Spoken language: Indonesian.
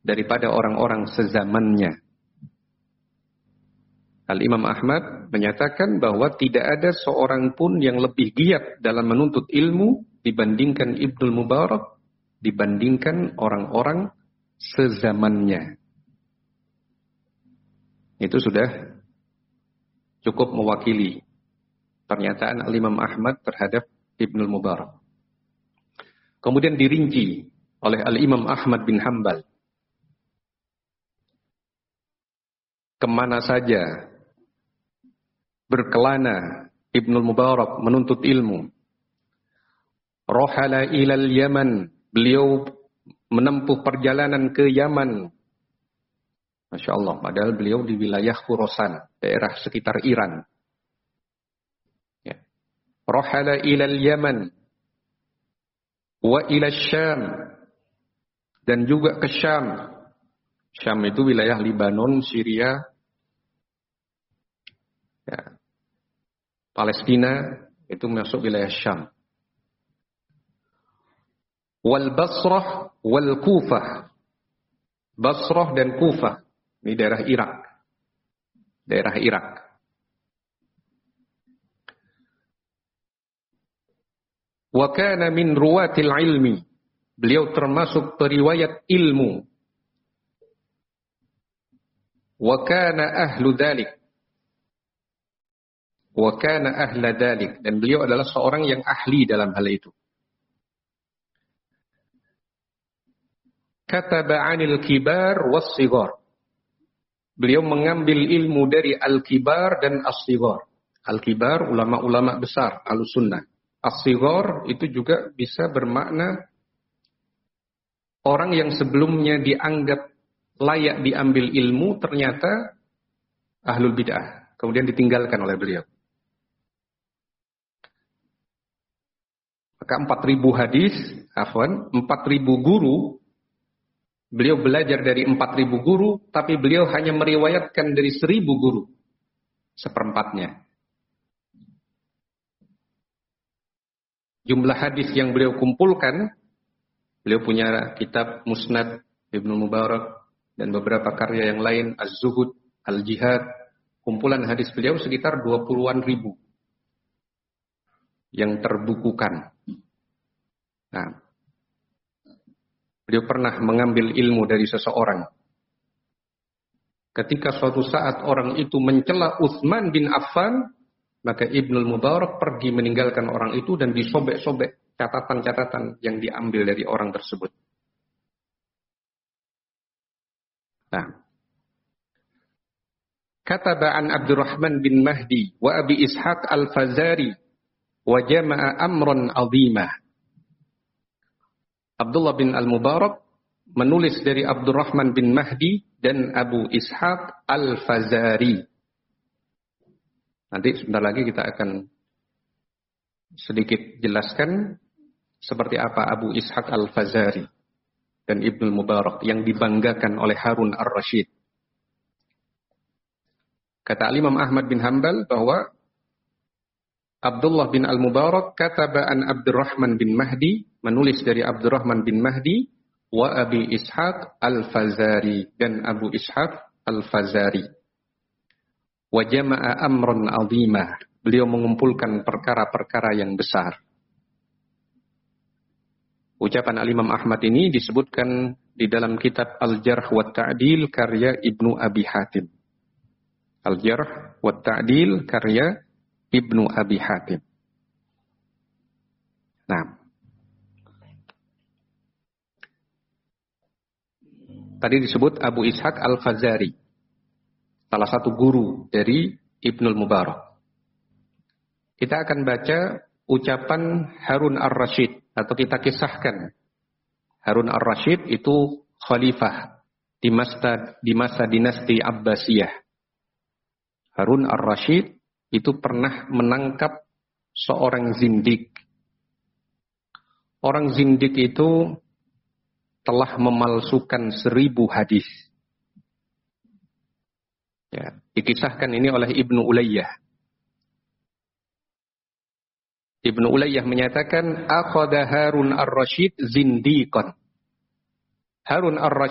daripada orang-orang sezamannya. Al-Imam Ahmad menyatakan bahwa tidak ada seorang pun yang lebih giat dalam menuntut ilmu dibandingkan Ibnul Mubarak, dibandingkan orang-orang sezamannya. Itu sudah cukup mewakili pernyataan Al-Imam Ahmad terhadap Ibnul Mubarak. Kemudian dirinci oleh Al-Imam Ahmad bin Hanbal. Kemana saja berkelana Ibnul Mubarak menuntut ilmu. Rohala ilal Yaman, beliau menempuh perjalanan ke Yaman. Masya Allah, padahal beliau di wilayah Khurasan, daerah sekitar Iran. Ya. Rohala ilal Yaman, wa ilal Syam, dan juga ke Syam. Syam itu wilayah Libanon, Syria, ya. Palestina, itu masuk wilayah Syam. Wal Basrah wal Kufah. Basrah dan Kufah. Ini daerah Irak. Daerah Irak. Wa kana min ruwatil ilmi. Beliau termasuk periwayat ilmu. Wa kana ahlu dzalik. Wa kana ahla dzalik, dan beliau adalah seorang yang ahli dalam hal itu. Kataba 'anil kibar was-shighar. Beliau mengambil ilmu dari al-kibar dan as-shighar. Al-kibar ulama-ulama besar Ahlussunnah. As-shighar itu juga bisa bermakna orang yang sebelumnya dianggap layak diambil ilmu ternyata ahlul bid'ah, kemudian ditinggalkan oleh beliau. Maka 4.000 hadis, 4.000 guru, beliau belajar dari 4.000 guru, tapi beliau hanya meriwayatkan dari 1.000 guru, seperempatnya. Jumlah hadis yang beliau kumpulkan, beliau punya kitab Musnad Ibnu Mubarak dan beberapa karya yang lain, Az-Zuhud, Al-Jihad, kumpulan hadis beliau sekitar 20-an ribu yang terbukukan. Nah, beliau pernah mengambil ilmu dari seseorang. Ketika suatu saat orang itu mencela Utsman bin Affan, maka Ibnul Mubarak pergi meninggalkan orang itu dan disobek-sobek catatan-catatan yang diambil dari orang tersebut. Nah, kataba an Abdurrahman bin Mahdi wa Abi Ishaq al-Fazari wa jama'a amran 'azimah. Abdullah bin Al-Mubarak menulis dari Abdurrahman bin Mahdi dan Abu Ishaq al-Fazari. Nanti sebentar lagi kita akan sedikit jelaskan seperti apa Abu Ishaq al-Fazari dan Ibnul Mubarak yang dibanggakan oleh Harun ar-Rasyid. Kata Imam Ahmad bin Hanbal bahwa Abdullah bin Al-Mubarak kataba an Abdurrahman bin Mahdi, menulis dari Abdurrahman bin Mahdi, wa Abi Ishaq al-Fazari, dan Abu Ishaq al-Fazari. Wa jama'a amran 'azimah, beliau mengumpulkan perkara-perkara yang besar. Ucapan Al-Imam Ahmad ini disebutkan di dalam kitab Al-Jarh wa Ta'dil karya Ibnu Abi Hatim. Al-Jarh wa Ta'dil karya Ibnu Abi Hatim. Nah, tadi disebut Abu Ishaq al-Fazari, salah satu guru dari Ibnul Mubarak. Kita akan baca ucapan Harun ar-Rasyid, atau kita kisahkan. Harun ar-Rasyid itu khalifah di masa dinasti Abbasiyah. Harun ar-Rasyid itu pernah menangkap seorang zindik. Orang zindik itu telah memalsukan 1.000 hadis. Ya, dikisahkan ini oleh Ibnu Ulayyah. Ibnu Ulayyah menyatakan, akhadha Harun ar-Rasyid zindiqan. Harun ar-Rasyid